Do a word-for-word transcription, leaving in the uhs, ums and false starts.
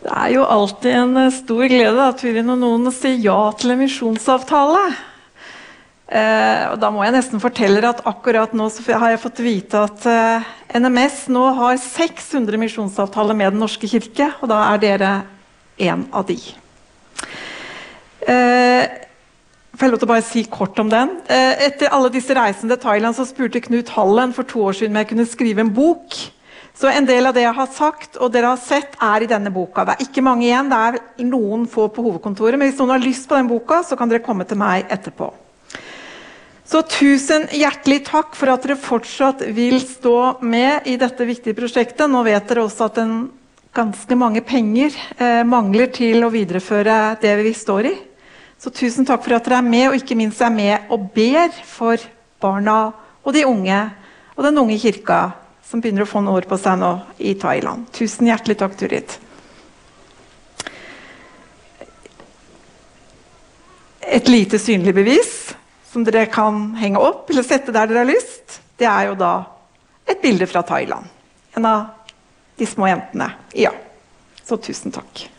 Det er jo alltid en stor glede da, Turin og noen å si ja til en misjonsavtale. Eh, og da må jeg nesten fortelle at akkurat nå så har jeg fått vite at eh, N M S nå har seks hundre misjonsavtaler med Den norske kirke, og da er dere en av de. Eh, får jeg lov til å bare si kort om den. Eh, etter alle disse reisene til Thailand så spurte Knut Hallen for to år siden om jeg kunne skrive en bok. Så en del av det jeg har sagt og dere har sett er i denne boka. Det er ikke mange igjen, det er noen få på hovedkontoret, men hvis noen har lyst på den boka, så kan dere komme til meg etterpå. Så tusen hjertelig takk for at dere fortsatt vil stå med i dette viktige prosjektet. Nå vet dere også at en ganske mange penger eh, mangler til å videreføre det vi står i. Så tusen takk for at dere er med, og ikke minst er med og ber for barna og de unge og den unge kirka, som begynner å få noen år på seg nå i Thailand. Tusen hjertelig takk, Turid. Et lite synlig bevis, som dere kan henge opp eller sette der dere har lyst, det er jo da et bilde fra Thailand. En av de små jentene. Ja, så tusen takk.